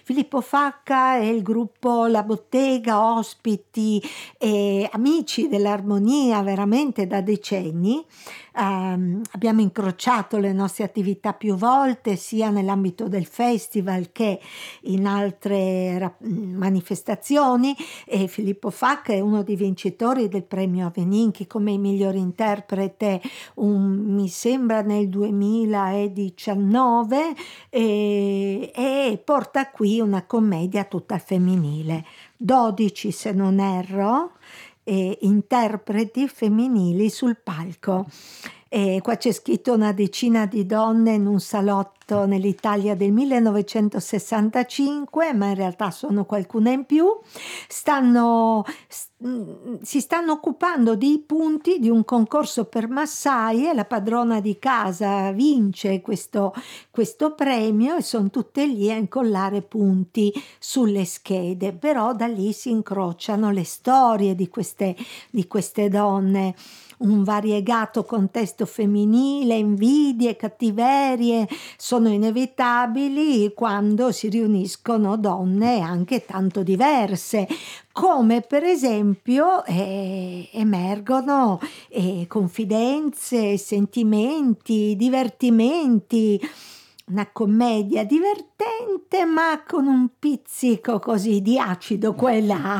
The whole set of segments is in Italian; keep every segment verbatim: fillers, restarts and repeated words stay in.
Filippo Facca e il gruppo La Bottega, ospiti e amici dell'armonia veramente da decenni. Um, abbiamo incrociato le nostre attività più volte sia nell'ambito del festival che in altre rap- manifestazioni, e Filippo Facca è uno dei vincitori del premio Aveninchi come miglior interprete, un, mi sembra nel duemiladiciannove, e, e porta qui una commedia tutta al femminile, dodici se non erro, e interpreti femminili sul palco. E qua c'è scritto una decina di donne in un salotto nell'Italia del millenovecentosessantacinque, ma in realtà sono qualcuna in più. Stanno, si stanno occupando dei punti di un concorso per massaie. La padrona di casa vince questo, questo premio e sono tutte lì a incollare punti sulle schede, però da lì si incrociano le storie di queste, di queste donne. Un variegato contesto femminile, invidie, cattiverie sono inevitabili quando si riuniscono donne anche tanto diverse, come per esempio eh, emergono eh, confidenze, sentimenti, divertimenti. Una commedia divertente ma con un pizzico così di acido qua e là.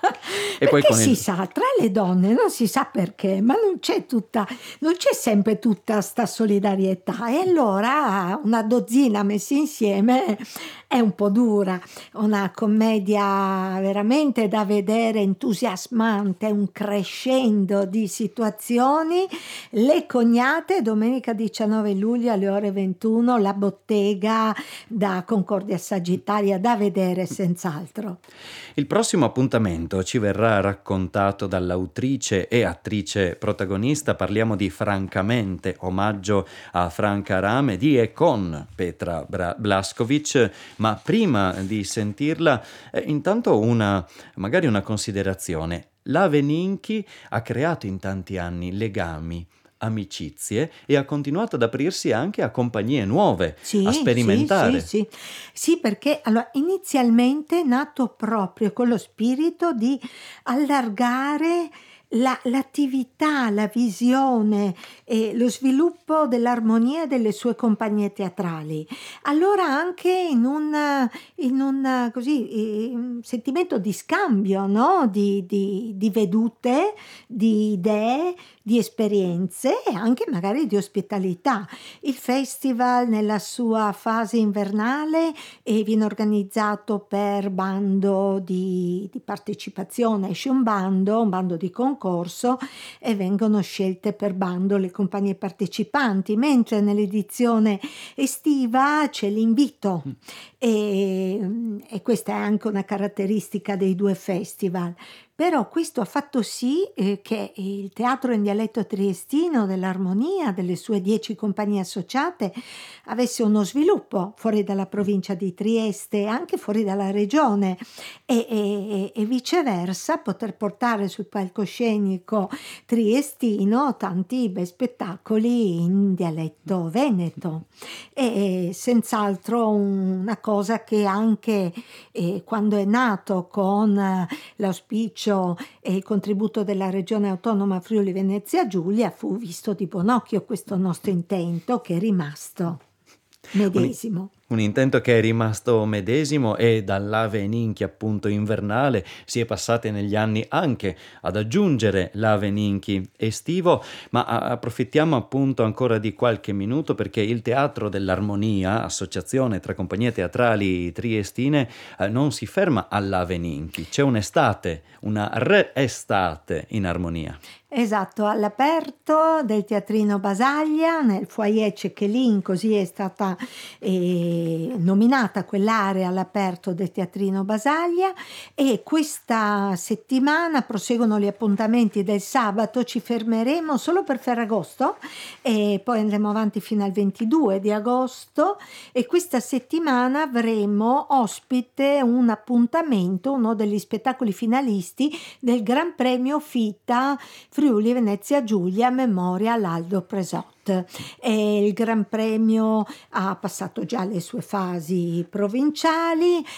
E poi Perché con si il... sa, tra le donne non si sa perché, ma non c'è tutta, non c'è sempre tutta sta solidarietà, e allora una dozzina messi insieme è un po' dura. Una commedia veramente da vedere, entusiasmante, un crescendo di situazioni. Le Cognate, domenica diciannove luglio alle ore ventuno, La Bottega da Concordia Sagittaria, da vedere senz'altro. Il prossimo appuntamento ci verrà raccontato dall'autrice e attrice protagonista. Parliamo di Francamente, omaggio a Franca Rame di e con Petra Bra- Blaskovic, ma prima di sentirla eh, intanto una magari una considerazione. La Aveninchi ha creato in tanti anni legami, amicizie, e ha continuato ad aprirsi anche a compagnie nuove, Sì, a sì, sperimentare. sì, sì. Sì, perché allora, inizialmente è nato proprio con lo spirito di allargare la- l'attività, la visione e lo sviluppo dell'armonia delle sue compagnie teatrali. Allora anche in un, in un così, eh, un sentimento di scambio, no? Di, di- di vedute, di idee, di esperienze e anche magari di ospitalità. Il festival nella sua fase invernale e viene organizzato per bando di, di partecipazione, esce un bando, un bando di concorso, e vengono scelte per bando le compagnie partecipanti, mentre nell'edizione estiva c'è l'invito, e, e questa è anche una caratteristica dei due festival. Però questo ha fatto sì eh, che il teatro in dialetto triestino dell'Armonia, delle sue dieci compagnie associate, avesse uno sviluppo fuori dalla provincia di Trieste, anche fuori dalla regione, e, e- e viceversa poter portare sul palcoscenico triestino tanti bei spettacoli in dialetto veneto. E senz'altro una cosa che anche eh, quando è nato con eh, l'auspicio e il contributo della Regione Autonoma Friuli Venezia Giulia, fu visto di buon occhio questo nostro intento, che è rimasto Un, medesimo. un intento che è rimasto medesimo, e dall'Aveninchi appunto invernale si è passati negli anni anche ad aggiungere l'Aveninchi estivo, ma a- approfittiamo appunto ancora di qualche minuto perché il Teatro dell'Armonia, associazione tra compagnie teatrali triestine, eh, non si ferma all'Aveninchi, c'è un'estate, una re-estate in Armonia. Esatto, all'aperto del Teatrino Basaglia, nel foyer Cecchelin, così è stata eh, nominata quell'area all'aperto del Teatrino Basaglia, e questa settimana proseguono gli appuntamenti del sabato. Ci fermeremo solo per Ferragosto e poi andremo avanti fino al ventidue di agosto, e questa settimana avremo ospite un appuntamento, uno degli spettacoli finalisti del Gran Premio Fita Friuli Venezia Giulia Memorial Aldo Presot. E il Gran Premio ha passato già le sue fasi provinciali,